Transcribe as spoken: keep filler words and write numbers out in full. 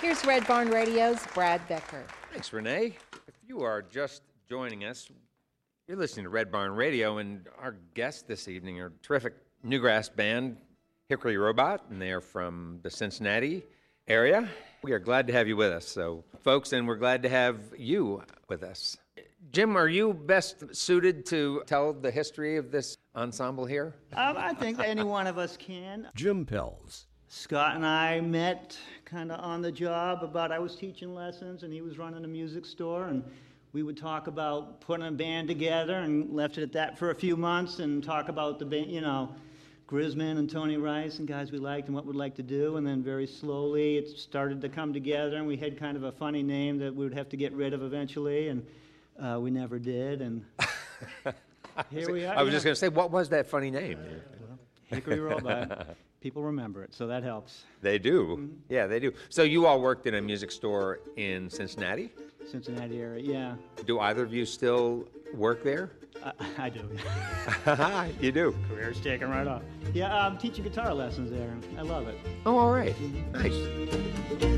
Here's Red Barn Radio's Brad Becker. Thanks, Renee. If you are just joining us, you're listening to Red Barn Radio, and our guests this evening are a terrific newgrass band, Hickory Robot, and they are from the Cincinnati area. We are glad to have you with us, so folks, and we're glad to have you with us. Jim, are you best suited to tell the history of this ensemble here? Um, I think any one of us can. Jim Pells. Scott and I met kind of on the job about I was teaching lessons and he was running a music store, and we would talk about putting a band together and left it at that for a few months and talk about the band, you know, Grisman and Tony Rice and guys we liked and what we'd like to do, and then very slowly it started to come together, and we had kind of a funny name that we would have to get rid of eventually, and uh, we never did, and here we are. I was yeah. just going to say, what was that funny name? Well, Hickory Robot. People remember it, so that helps. They do. Mm-hmm. Yeah, they do. So you all worked in a music store in Cincinnati? Cincinnati area, yeah. Do either of you still work there? I, I do. You do? Career's taking right off. Yeah, I'm teaching guitar lessons there. I love it. Oh, all right. Nice.